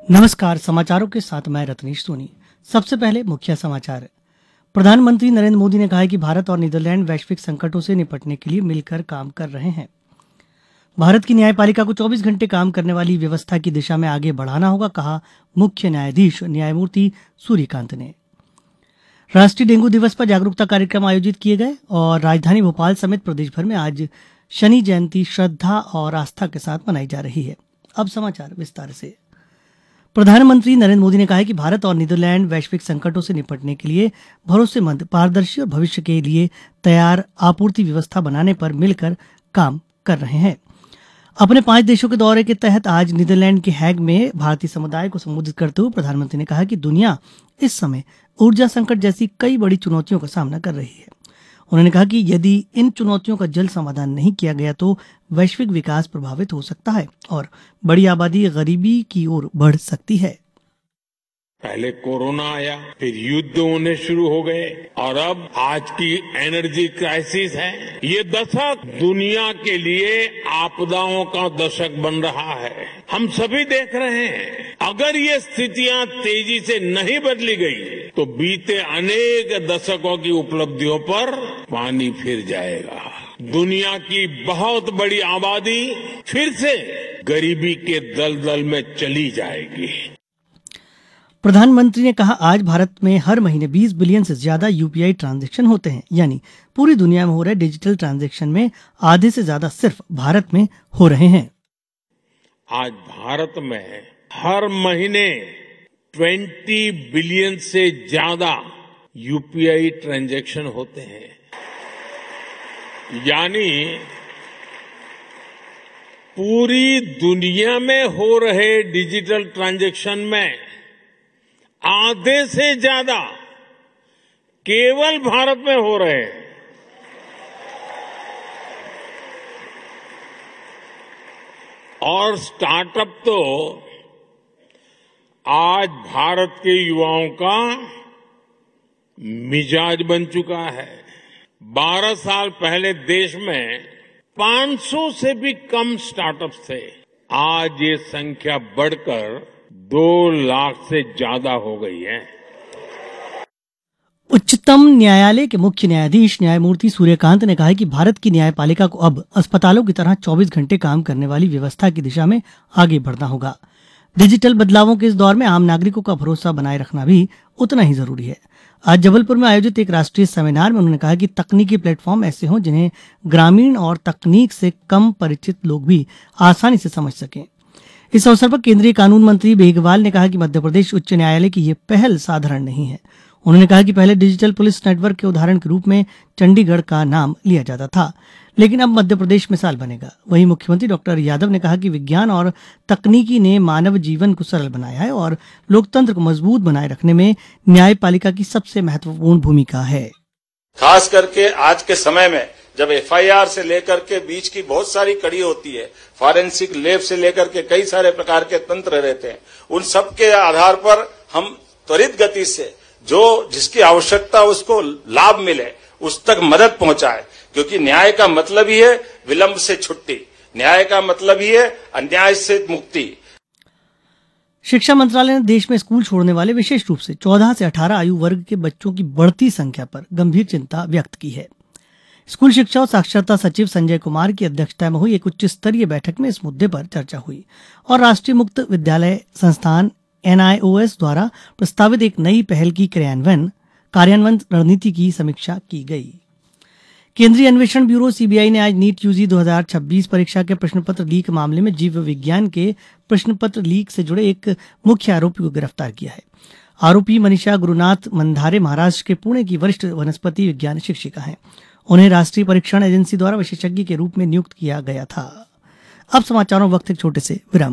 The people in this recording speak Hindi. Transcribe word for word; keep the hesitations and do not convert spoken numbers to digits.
नमस्कार। समाचारों के साथ मैं रत्नेश सोनी। सबसे पहले मुख्य समाचार। प्रधानमंत्री नरेंद्र मोदी ने कहा है कि भारत और नीदरलैंड वैश्विक संकटों से निपटने के लिए मिलकर काम कर रहे हैं। भारत की न्यायपालिका को चौबीस घंटे काम करने वाली व्यवस्था की दिशा में आगे बढ़ाना होगा, कहा मुख्य न्यायाधीश न्यायमूर्ति सूर्यकांत ने। राष्ट्रीय डेंगू दिवस पर जागरूकता कार्यक्रम आयोजित किए गए और राजधानी भोपाल समेत प्रदेश भर में आज शनि जयंती श्रद्धा और आस्था के साथ मनाई जा रही है। अब समाचार विस्तार से। प्रधानमंत्री नरेंद्र मोदी ने कहा है कि भारत और नीदरलैंड वैश्विक संकटों से निपटने के लिए भरोसेमंद, पारदर्शी और भविष्य के लिए तैयार आपूर्ति व्यवस्था बनाने पर मिलकर काम कर रहे हैं। अपने पांच देशों के दौरे के तहत आज नीदरलैंड के हैग में भारतीय समुदाय को संबोधित करते हुए प्रधानमंत्री ने कहा कि दुनिया इस समय ऊर्जा संकट जैसी कई बड़ी चुनौतियों का सामना कर रही है। उन्होंने कहा कि यदि इन चुनौतियों का जल्द समाधान नहीं किया गया तो वैश्विक विकास प्रभावित हो सकता है और बड़ी आबादी गरीबी की ओर बढ़ सकती है। पहले कोरोना आया, फिर युद्ध होने शुरू हो गए और अब आज की एनर्जी क्राइसिस है। ये दशक दुनिया के लिए आपदाओं का दशक बन रहा है। हम सभी देख रहे हैं, अगर ये स्थितियां तेजी से नहीं बदली गई तो बीते अनेक दशकों की उपलब्धियों पर पानी फिर जाएगा। दुनिया की बहुत बड़ी आबादी फिर से गरीबी के दलदल में चली जाएगी। प्रधानमंत्री ने कहा, आज भारत में हर महीने बीस बिलियन से ज्यादा यूपीआई ट्रांजैक्शन होते हैं, यानी पूरी दुनिया में हो रहे डिजिटल ट्रांजैक्शन में आधे से ज्यादा सिर्फ भारत में हो रहे हैं। आज भारत में हर महीने बीस बिलियन से ज्यादा यूपीआई ट्रांजैक्शन होते हैं, यानी पूरी दुनिया में हो रहे डिजिटल ट्रांजैक्शन में आधे से ज्यादा केवल भारत में हो रहे हैं। और स्टार्टअप तो आज भारत के युवाओं का मिजाज बन चुका है। बारह साल पहले देश में पाँच सौ से भी कम स्टार्टअप्स थे। आज ये संख्या बढ़कर दो लाख से ज्यादा हो गई है। उच्चतम न्यायालय के मुख्य न्यायाधीश न्यायमूर्ति सूर्यकांत ने कहा है कि भारत की न्यायपालिका को अब अस्पतालों की तरह चौबीस घंटे काम करने वाली व्यवस्था की दिशा में आगे बढ़ना होगा। डिजिटल बदलावों के इस दौर में आम नागरिकों का भरोसा बनाए रखना भी उतना ही जरूरी है। आज जबलपुर में आयोजित एक राष्ट्रीय सेमिनार में उन्होंने कहा कि तकनीकी प्लेटफॉर्म ऐसे हों जिन्हें ग्रामीण और तकनीक से कम परिचित लोग भी आसानी से समझ सकें। इस अवसर पर केंद्रीय कानून मंत्री बेगवाल ने कहा कि मध्य प्रदेश उच्च न्यायालय की ये पहल साधारण नहीं है। उन्होंने कहा कि पहले डिजिटल पुलिस नेटवर्क के उदाहरण के रूप में चंडीगढ़ का नाम लिया जाता था, लेकिन अब मध्य प्रदेश मिसाल बनेगा। वहीं मुख्यमंत्री डॉक्टर यादव ने कहा कि विज्ञान और तकनीकी ने मानव जीवन को सरल बनाया है और लोकतंत्र को मजबूत बनाए रखने में न्यायपालिका की सबसे महत्वपूर्ण भूमिका है। खास करके आज के समय में जब एफआईआर से लेकर के बीच की बहुत सारी कड़ी होती है, फॉरेंसिक लैब से लेकर के कई सारे प्रकार के तंत्र रहते हैं, उन सब के आधार पर हम त्वरित गति से जो जिसकी आवश्यकता उसको लाभ मिले उस तक मदद पहुंचाए, क्योंकि न्याय का मतलब ही है विलंब से छुट्टी, न्याय का मतलब ही है अन्याय से मुक्ति। शिक्षा मंत्रालय ने देश में स्कूल छोड़ने वाले विशेष रूप से चौदह से अठारह आयु वर्ग के बच्चों की बढ़ती संख्या पर गंभीर चिंता व्यक्त की है। स्कूल शिक्षा और साक्षरता सचिव संजय कुमार की अध्यक्षता में हुई एक उच्च स्तरीय बैठक में इस मुद्दे पर चर्चा हुई और राष्ट्रीय मुक्त विद्यालय संस्थान एनआईओएस द्वारा प्रस्तावित एक नई पहल की क्रियान्वयन कार्यान्वयन रणनीति की समीक्षा की गई। केंद्रीय अन्वेषण ब्यूरो सीबीआई ने आज नीट यूजी दो हज़ार छब्बीस परीक्षा के प्रश्नपत्र लीक मामले में जीव विज्ञान के प्रश्नपत्र लीक से जुड़े एक मुख्य आरोपी को गिरफ्तार किया है। आरोपी मनीषा गुरुनाथ मंधारे महाराष्ट्र के पुणे की वरिष्ठ वनस्पति विज्ञान शिक्षिका हैं। उन्हें राष्ट्रीय परीक्षण एजेंसी द्वारा विशेषज्ञ के रूप में नियुक्त किया गया था। अब समाचारों वक्त एक छोटे से विराम।